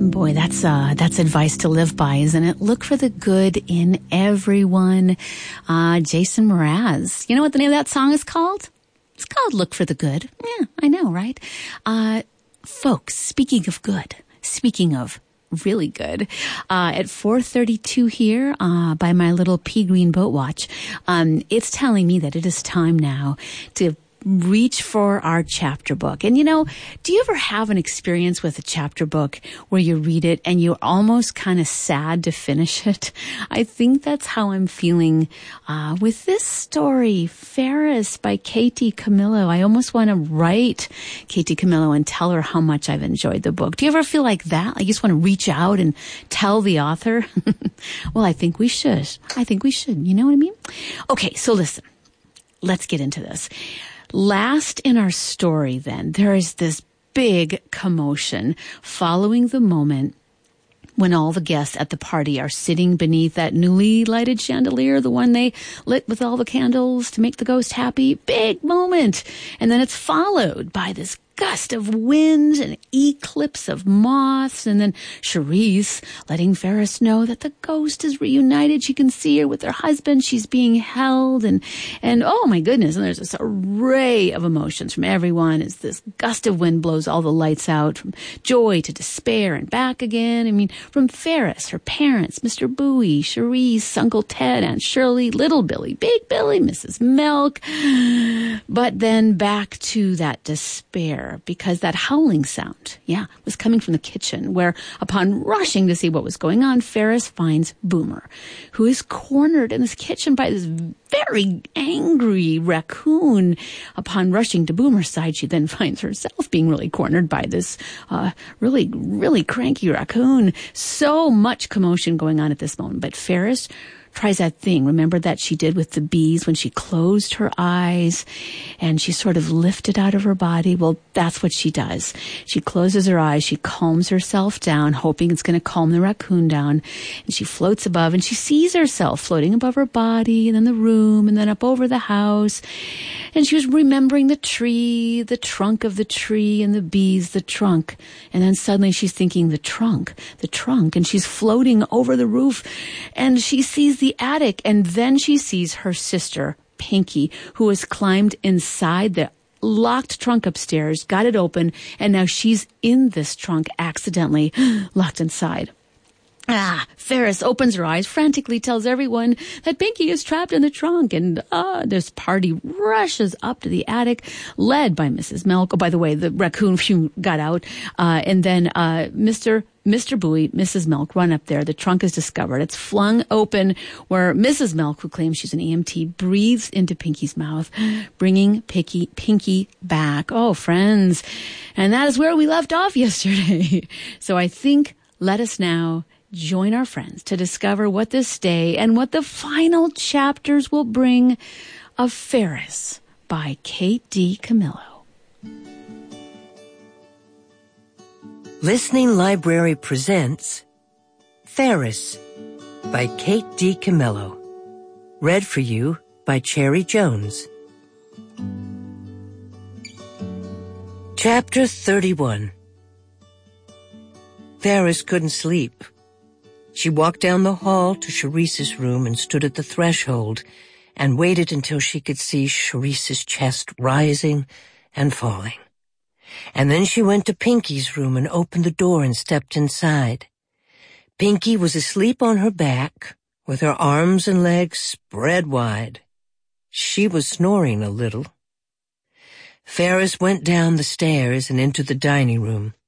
Boy, that's advice to live by, isn't it? Look for the good in everyone. Jason Mraz. You know what the name of that song is called? It's called Look for the Good. Yeah, I know, right? Folks, speaking of good, speaking of really good, at 4:32 here, by my little pea green boat watch, it's telling me that it is time now to reach for our chapter book. And do you ever have an experience with a chapter book where you read it and you're almost kind of sad to finish it? I think that's how I'm feeling with this story, Ferris by Katie Camillo. I almost want to write Katie Camillo and tell her how much I've enjoyed the book. Do you ever feel like that? I just want to reach out and tell the author? Well, I think we should. You know what I mean? Okay, so listen. Let's get into this. Last in our story, then, there is this big commotion following the moment when all the guests at the party are sitting beneath that newly lighted chandelier, the one they lit with all the candles to make the ghost happy. Big moment. And then it's followed by this gust of wind, an eclipse of moths, and then Charisse letting Ferris know that the ghost is reunited. She can see her with her husband. She's being held, and oh my goodness, and there's this array of emotions from everyone as this gust of wind blows all the lights out, from joy to despair and back again. I mean, from Ferris, her parents, Mr. Bowie, Charisse, Uncle Ted, Aunt Shirley, Little Billy, Big Billy, Mrs. Milk, but then back to that despair, because that howling sound, was coming from the kitchen, where upon rushing to see what was going on, Ferris finds Boomer, who is cornered in this kitchen by this very angry raccoon. Upon rushing to Boomer's side, she then finds herself being really cornered by this really, really cranky raccoon. So much commotion going on at this moment. But Ferris tries that thing, remember, that she did with the bees when she closed her eyes and she sort of lifted out of her body? Well, that's what she does. She closes her eyes, she calms herself down, hoping it's going to calm the raccoon down, and she floats above, and she sees herself floating above her body, and then the room, and then up over the house. And she was remembering the tree, the trunk of the tree, and the bees, the trunk. And then suddenly she's thinking the trunk, and she's floating over the roof, and she sees the attic, and then she sees her sister, Pinky, who has climbed inside the locked trunk upstairs, got it open, and now she's in this trunk accidentally locked inside. Ferris opens her eyes, frantically tells everyone that Pinky is trapped in the trunk, and this party rushes up to the attic, led by Mrs. Milk. Oh, by the way, the raccoon got out, and then Mr. Bowie, Mrs. Milk run up there. The trunk is discovered. It's flung open, where Mrs. Milk, who claims she's an EMT, breathes into Pinky's mouth, bringing Pinky back. Oh, friends. And that is where we left off yesterday. So I think let us now join our friends to discover what this day and what the final chapters will bring of Ferris by Kate D. Camillo. Listening Library presents Ferris by Kate D. Camillo. Read for you by Cherry Jones. Chapter 31. Ferris couldn't sleep. She walked down the hall to Charisse's room and stood at the threshold and waited until she could see Charisse's chest rising and falling. And then she went to Pinky's room and opened the door and stepped inside. Pinky was asleep on her back, with her arms and legs spread wide. She was snoring a little. Ferris went down the stairs and into the dining room.